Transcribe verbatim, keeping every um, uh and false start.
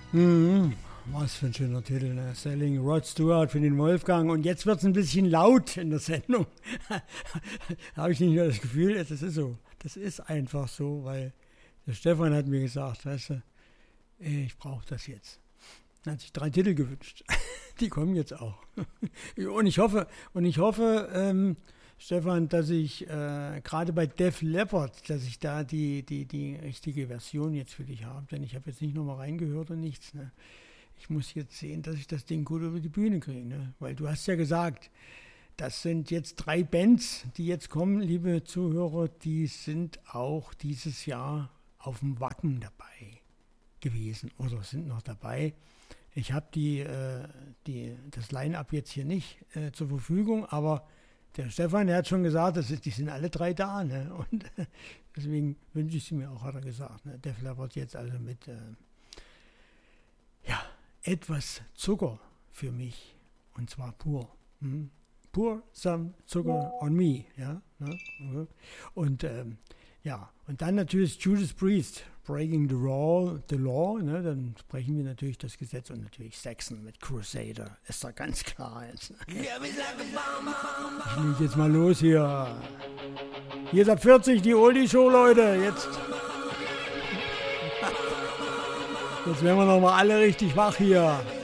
Mhm. Was für ein schöner Titel, ne? Selling Rod Stewart für den Wolfgang. Und jetzt wird es ein bisschen laut in der Sendung. Da habe ich nicht nur das Gefühl, das ist so. Das ist einfach so, weil der Stefan hat mir gesagt, weißt du, ich brauche das jetzt. Er hat sich drei Titel gewünscht. Die kommen jetzt auch. Und ich hoffe, und ich hoffe, ähm, Stefan, dass ich äh, gerade bei Def Leppard, dass ich da die, die, die richtige Version jetzt für dich habe. Denn ich habe jetzt nicht nochmal reingehört und nichts. Ne? Ich muss jetzt sehen, dass ich das Ding gut über die Bühne kriege. Ne? Weil du hast ja gesagt, das sind jetzt drei Bands, die jetzt kommen, liebe Zuhörer, die sind auch dieses Jahr auf dem Wacken dabei gewesen oder sind noch dabei. Ich habe die, äh, die, das Line-Up jetzt hier nicht äh, zur Verfügung, aber der Stefan, der hat schon gesagt, das ist, die sind alle drei da. Ne? Und äh, deswegen wünsche ich sie mir auch, hat er gesagt. Ne? Def Leppard jetzt also mit äh, ja, etwas Zucker für mich. Und zwar pur. Hm? Pour some Zucker on me. Ja? Ne? Und ähm, ja, und dann natürlich Judas Priest, Breaking the Law, the law ne? Dann sprechen wir natürlich das Gesetz und natürlich Saxon mit Crusader, ist da ganz klar jetzt. Ich leg jetzt mal los hier. Hier ist ab vierzig die Oldie-Show, Leute, jetzt. Jetzt werden wir nochmal alle richtig wach hier.